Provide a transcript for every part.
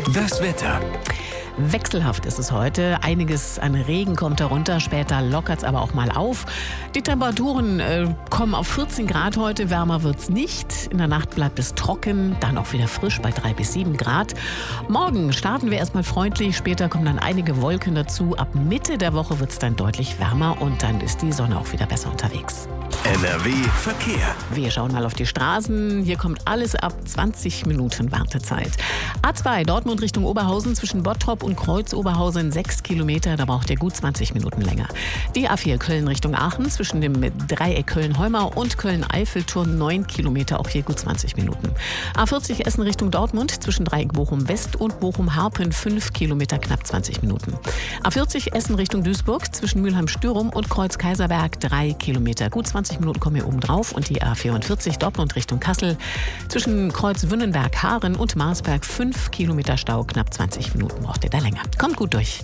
Das Wetter. Wechselhaft ist es heute. Einiges an Regen kommt herunter. Später lockert es aber auch mal auf. Die Temperaturen kommen auf 14 Grad heute. Wärmer wird es nicht. In der Nacht bleibt es trocken. Dann auch wieder frisch bei 3 bis 7 Grad. Morgen starten wir erstmal freundlich. Später kommen dann einige Wolken dazu. Ab Mitte der Woche wird es dann deutlich wärmer. Und dann ist die Sonne auch wieder besser unterwegs. NRW Verkehr. Wir schauen mal auf die Straßen. Hier kommt alles ab 20 Minuten Wartezeit. A2 Dortmund Richtung Oberhausen zwischen Bottrop und Kreuz-Oberhausen 6 Kilometer. Da braucht ihr gut 20 Minuten länger. Die A4 Köln Richtung Aachen zwischen dem Dreieck Köln-Heumau und Köln-Eiffelturm 9 Kilometer. Auch hier gut 20 Minuten. A40 Essen Richtung Dortmund zwischen Dreieck Bochum-West und Bochum-Harpen 5 Kilometer knapp 20 Minuten. A40 Essen Richtung Duisburg zwischen Mülheim-Stürum und Kreuz-Kaiserberg 3 Kilometer. Gut 20 Minuten kommen hier oben drauf. Und die A44 Dortmund Richtung Kassel zwischen Kreuz-Wünnenberg-Haaren und Marsberg 5 Kilometer Stau, knapp 20 Minuten braucht ihr da länger. Kommt gut durch.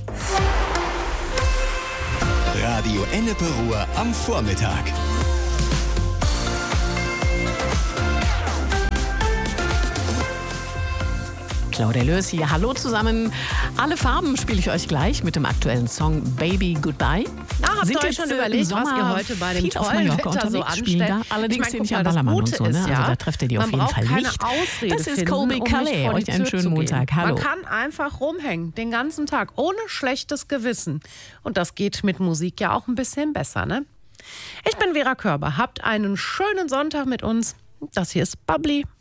Radio Ennepe Ruhr am Vormittag. Claudia Lös hier. Hallo zusammen. Alle Farben spiele ich euch gleich mit dem aktuellen Song Baby Goodbye. Habt ihr euch schon überlegt, was ihr heute bei dem tollen Wetter so anstellt? Allerdings nicht am Ballermann und so. Ne? Also da trefft ihr die auf jeden Fall nicht. Ausrede das ist Colby Calais. Euch einen schönen Montag. Hallo. Man kann einfach rumhängen, den ganzen Tag, ohne schlechtes Gewissen. Und das geht mit Musik ja auch ein bisschen besser, ne? Ich bin Vera Körber. Habt einen schönen Sonntag mit uns. Das hier ist Bubbly.